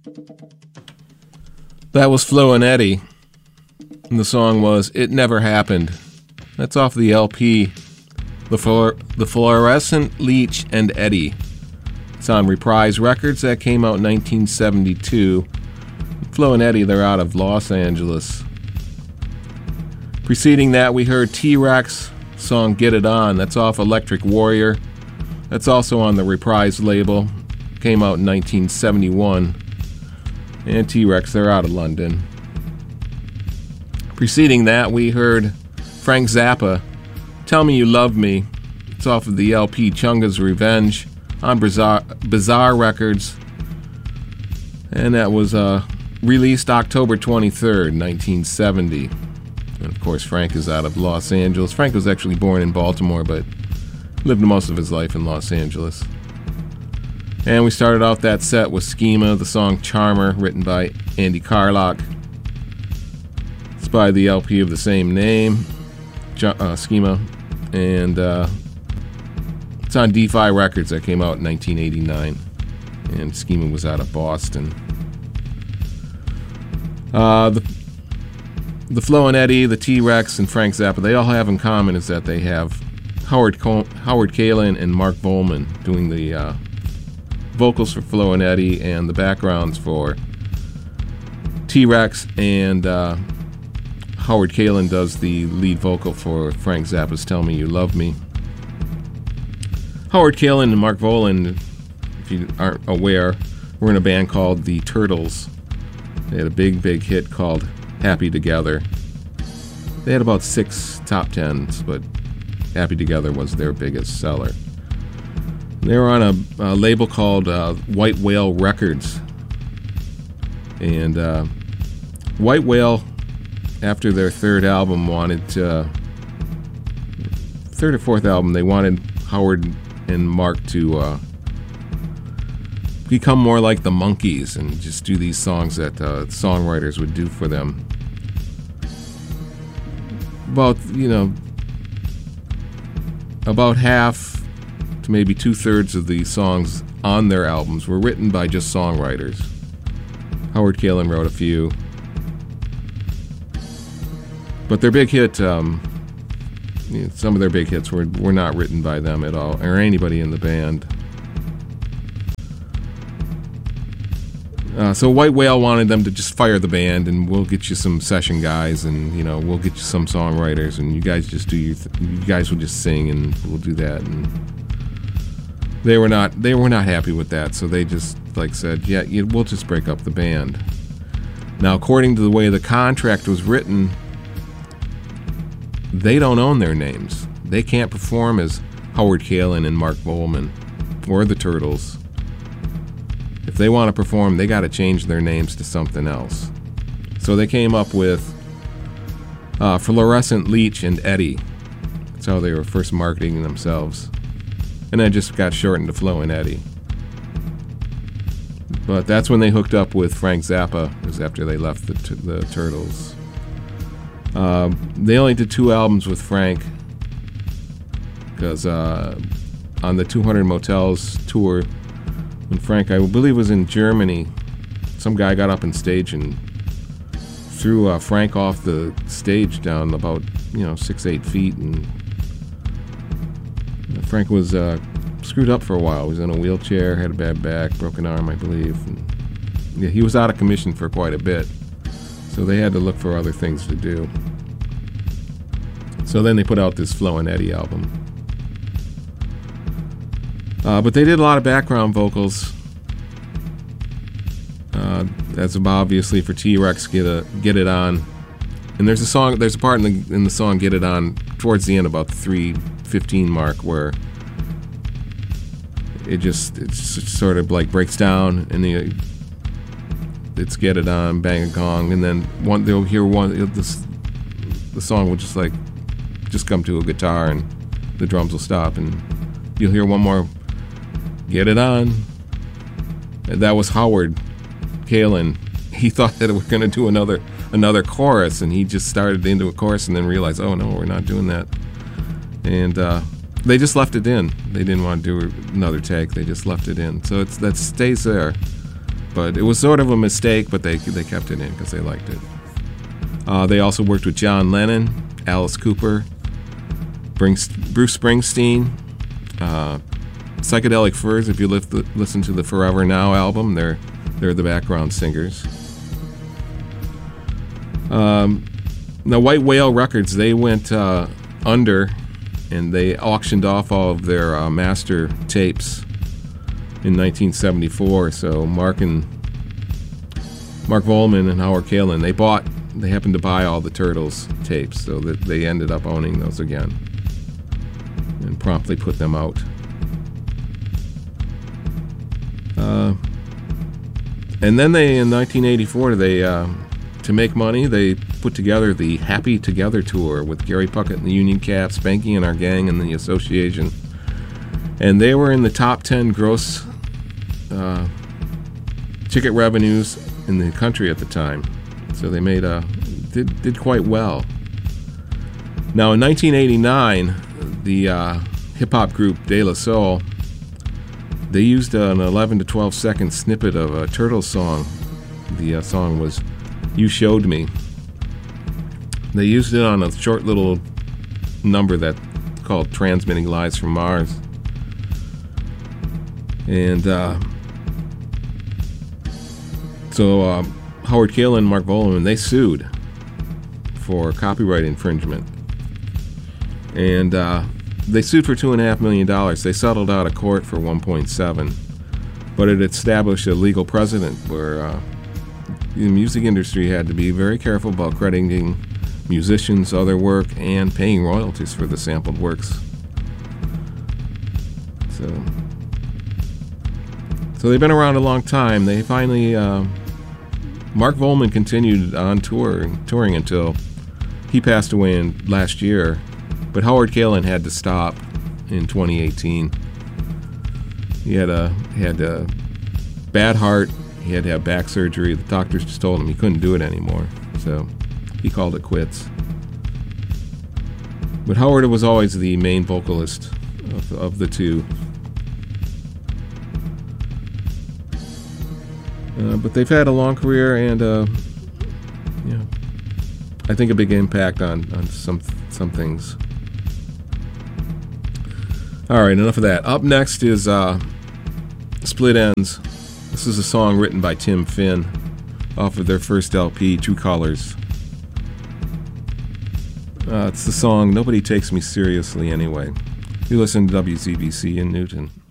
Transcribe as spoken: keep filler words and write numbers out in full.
That was Flo and Eddie, and the song was It Never Happened. That's off the L P, The, Fluor- the Fluorescent Leech and Eddie. It's on Reprise Records. That came out in nineteen seventy-two. Flo and Eddie, they're out of Los Angeles. Preceding that, we heard T-Rex song Get It On. That's off Electric Warrior. That's also on the Reprise label. Came out in nineteen seventy-one. And T-Rex, they're out of London. Preceding that, we heard Frank Zappa, Tell Me You Love Me. It's off of the L P Chunga's Revenge on Bizarre, Bizarre Records. And that was uh, released October twenty-third, nineteen seventy. And of course, Frank is out of Los Angeles. Frank was actually born in Baltimore, but lived most of his life in Los Angeles. And we started off that set with Schema, the song Charmer, written by Andy Carlock. It's by the L P of the same name, uh, Schema. And uh, it's on Defy Records. That came out in nineteen eighty-nine. And Schema was out of Boston. Uh, the, the Flo and Eddie, the T-Rex, and Frank Zappa, they all have in common is that they have Howard, Col- Howard Kalin and Mark Volman doing the uh, vocals for Flo and Eddie and the backgrounds for T-Rex, and uh, Howard Kalin does the lead vocal for Frank Zappa's Tell Me You Love Me. Howard Kalin and Mark Volman, if you aren't aware, were in a band called The Turtles. They had a big, big hit called Happy Together. They had about six top tens, but Happy Together was their biggest seller. They were on a, a label called uh, White Whale Records. And uh, White Whale, after their third album, wanted to, third or fourth album, they wanted Howard and Mark to uh, become more like the Monkees and just do these songs that uh, songwriters would do for them. About, you know, about half to maybe two-thirds of the songs on their albums were written by just songwriters. Howard Kalin wrote a few. But their big hit, um, you know, some of their big hits were, were not written by them at all, or anybody in the band. Uh, so White Whale wanted them to just fire the band, and we'll get you some session guys, and you know we'll get you some songwriters, and you guys just do your, th- you guys will just sing, and we'll do that. And they were not, they were not happy with that, so they just like said, yeah, you, we'll just break up the band. Now, according to the way the contract was written, they don't own their names. They can't perform as Howard Kalin and Mark Volman or the Turtles. If they want to perform, they got to change their names to something else. So they came up with uh, Fluorescent Leech and Eddie. That's how they were first marketing themselves. And then just got shortened to Flo and Eddie. But that's when they hooked up with Frank Zappa, it was after they left the, t- the Turtles. Uh, they only did two albums with Frank, because uh, on the two hundred Motels tour, when Frank, I believe, was in Germany, some guy got up on stage and threw uh, Frank off the stage down about, you know, six, eight feet, and Frank was uh, screwed up for a while. He was in a wheelchair, had a bad back, broken arm, I believe. And, yeah, he was out of commission for quite a bit, so they had to look for other things to do. So then they put out this Flo and Eddie album. Uh, but they did a lot of background vocals. Uh, that's obviously for T-Rex, Get a, Get It On. And there's a song, there's a part in the in the song Get It On towards the end, about the three fifteen mark, where it just it's sort of like breaks down, and the, it's Get It On, bang a gong, and then one they'll hear one this the song will just like just come to a guitar, and the drums will stop, and you'll hear one more Get It On. And that was Howard Kalin. He thought that we were going to do another another chorus, and he just started into a chorus and then realized, oh no, we're not doing that. And uh, they just left it in. They didn't want to do another take. They just left it in. So it's that stays there. but it was sort of a mistake, but they they kept it in because they liked it. Uh, they also worked with John Lennon, Alice Cooper, Bruce Springsteen, uh, Psychedelic Furs. If you li- listen to the Forever Now album, they're they're the background singers. Um, now, White Whale Records, they went uh, under, and they auctioned off all of their uh, master tapes in nineteen seventy-four. So Mark and Mark Volman and Howard Kalin, they bought, they happened to buy all the Turtles tapes, so that they ended up owning those again and promptly put them out. Uh, and then they, in nineteen eighty-four, they uh, to make money, they put together the Happy Together Tour with Gary Puckett and the Union Cats, Spanky and Our Gang, and the Association. And they were in the top ten gross uh, ticket revenues in the country at the time. So they made a did did quite well. Now in nineteen eighty-nine, the uh, hip hop group De La Soul, they used an eleven to twelve second snippet of a Turtles song. The uh, song was "You Showed Me." They used it on a short little number that called "Transmitting Lives from Mars," and uh, so uh, Howard Kalin and Mark Volman, they sued for copyright infringement, and uh, they sued for two and a half million dollars. They settled out of court for one point seven, but it established a legal precedent where uh, the music industry had to be very careful about crediting musicians, other work, and paying royalties for the sampled works. So, so they've been around a long time. They finally, uh, Mark Volman continued on tour, touring until he passed away in last year, but Howard Kalin had to stop in twenty eighteen. He had a he had a bad heart. He had to have back surgery. The doctors just told him he couldn't do it anymore, so he called it quits. But Howard was always the main vocalist of, of the two. Uh, but they've had a long career, and uh, yeah, I think a big impact on, on some some things. All right, enough of that. Up next is uh, Split Ends. This is a song written by Tim Finn off of their first L P, True Colors. Uh, it's the song Nobody Takes Me Seriously Anyway. You listen to W Z B C in Newton.